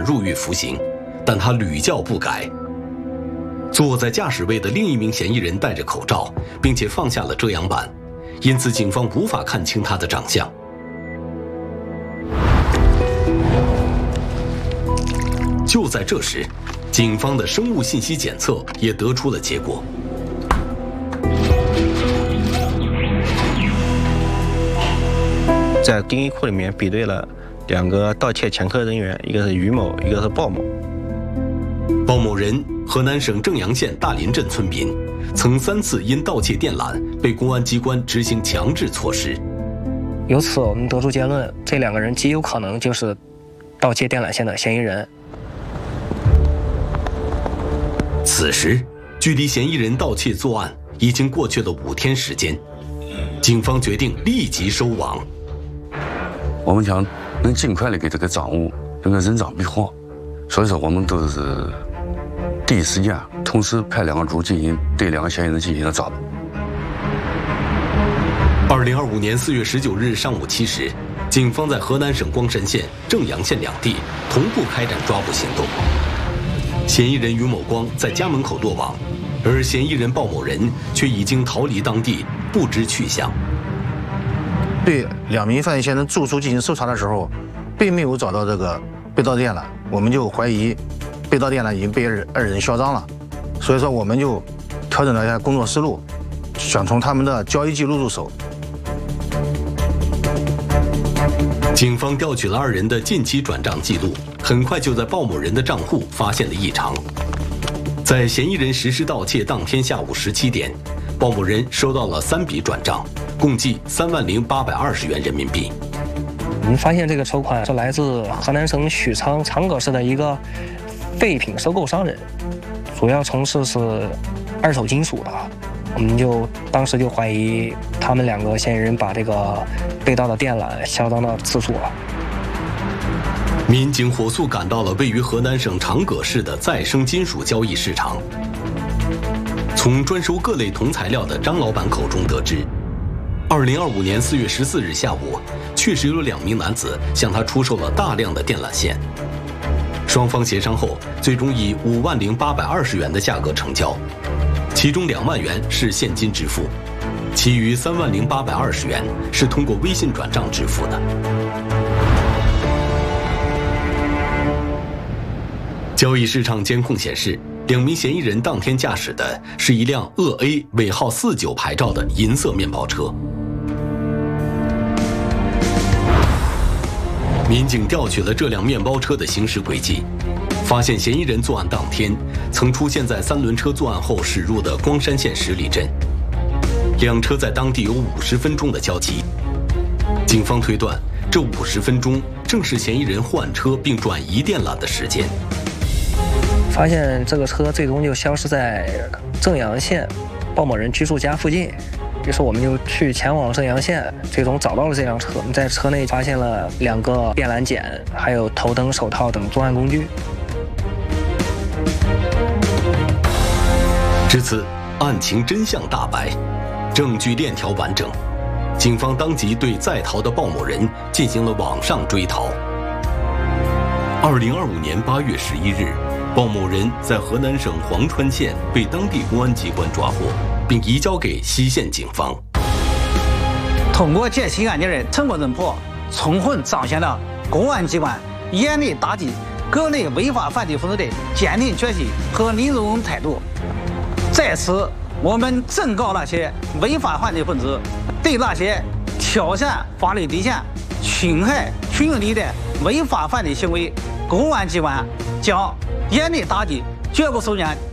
入狱服刑，但他屡教不改。坐在驾驶位的另一名嫌疑人戴着口罩，并且放下了遮阳板，因此警方无法看清他的长相。就在这时，警方的生物信息检测也得出了结果。 在定义库里面比对了2个盗窃前科人员，一个是于某，一个是鲍某。 鲍某人，河南省正阳县大林镇村民，曾3次因盗窃电缆被公安机关执行强制措施。 由此，我们得出结论，这2个人极有可能就是盗窃电缆线的嫌疑人。 此时，距离嫌疑人盗窃作案已经过去了5天时间，警方决定立即收网。 我们想能尽快的给这个赃物能够人赃并获，所以说我们都是第一时间同时派2个组对2个嫌疑人进行了抓捕。 2025年4月19日上午7时，警方在河南省光山县、正阳县2地同步开展抓捕行动。嫌疑人于某光在家门口落网，而嫌疑人鲍某人却已经逃离当地，不知去向。 对2名犯罪嫌疑人住处进行搜查的时候，并没有找到这个被盗电缆，我们就怀疑被盗电缆已经被二人销赃了，所以说我们就调整了一下工作思路，想从他们的交易记录入手。 警方调取了2人的近期转账记录，很快就在鲍某人的账户发现了异常。在嫌疑人实施盗窃当天下午17点，鲍某人收到了3笔转账，共计30820元人民币。 我们发现这个筹款是来自河南省许昌长葛市的一个废品收购商人，主要从事是二手金属的。我们当时就怀疑他们2个嫌疑人把这个被盗的电缆销赃到次数了。 民警火速赶到了位于河南省长葛市的再生金属交易市场。从专收各类铜材料的张老板口中得知，2025年4月14日下午，确实有2名男子向他出售了大量的电缆线。双方协商后，最终以50820元的价格成交，其中2万元是现金支付，其余30820元是通过微信转账支付的。交易市场监控显示，2名嫌疑人当天驾驶的是一辆鄂 A 尾号49牌照的银色面包车。民警调取了这辆面包车的行驶轨迹，发现嫌疑人作案当天曾出现在3轮车作案后驶入的光山县十里镇，2车在当地有50分钟的交集。警方推断，这50分钟正是嫌疑人换车并转移电缆的时间。 发现这个车最终就消失在正阳县鲍某人居住家附近，于是我们就前往正阳县，最终找到了这辆车。我们在车内发现了2个电缆剪，还有头灯、手套等作案工具。 至此，案情真相大白，证据链条完整。警方当即对在逃的鲍某人进行了网上追逃。2025年8月11日，鲍某人在河南省潢川县被当地公安机关抓获，并移交给西县警方。 通过这起案件的成功侦破，充分彰显了公安机关严厉打击各类违法犯罪分子的坚定决心和零容忍态度。在此，我们正告那些违法犯罪分子，对那些挑战法律底线、侵害群众利益的违法犯罪行为，公安机关将严厉打击，绝不手软。